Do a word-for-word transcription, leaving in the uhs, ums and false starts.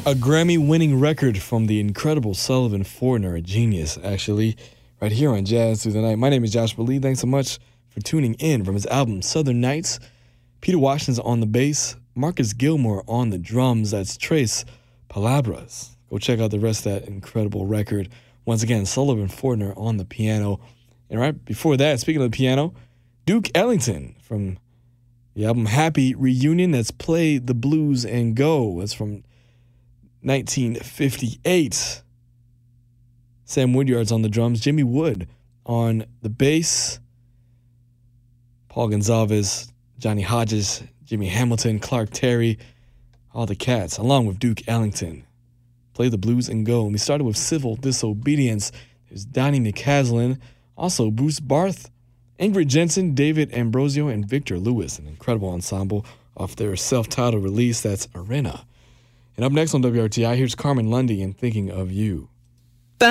A Grammy-winning record from the incredible Sullivan Fortner, a genius, actually, right here on Jazz Through the Night. My name is Joshua Lee. Thanks so much for tuning in. From his album Southern Nights, Peter Washington's on the bass, Marcus Gilmore on the drums. That's Tres Palabras. Go check out the rest of that incredible record. Once again, Sullivan Fortner on the piano. And right before that, speaking of the piano, Duke Ellington from the album Happy Reunion. That's Play the Blues and Go. That's from nineteen fifty-eight. Sam Woodyard's on the drums. Jimmy Wood on the bass. Paul Gonzalez, Johnny Hodges, Jimmy Hamilton, Clark Terry, all the cats, along with Duke Ellington. Play the Blues and Go. And we started with Civil Disobedience. There's Donnie McCaslin, also Bruce Barth, Ingrid Jensen, David Ambrosio, and Victor Lewis. An incredible ensemble off their self-titled release. That's Arena. And up next on W R T I, here's Carmen Lundy and Thinking of You.